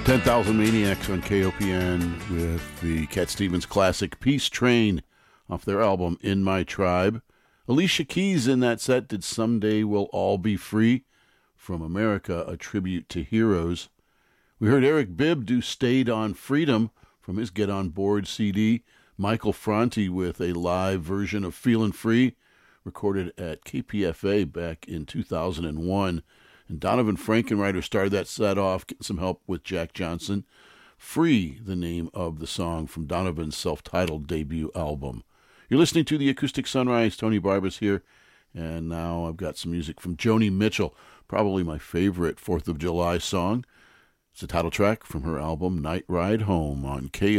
10,000 Maniacs on KOPN with the Cat Stevens classic Peace Train off their album In My Tribe. Alicia Keys in that set did Someday We'll All Be Free from America, a tribute to heroes. We heard Eric Bibb do Stayed on Freedom from his Get On Board CD. Michael Franti with a live version of Feelin' Free recorded at KPFA back in 2001. And Donovan Frankenreiter started that set off, getting some help with Jack Johnson. Free, the name of the song from Donovan's self-titled debut album. You're listening to the Acoustic Sunrise. Tony Barbas here. And now I've got some music from Joni Mitchell, probably my favorite 4th of July song. It's the title track from her album Night Ride Home on KOPN.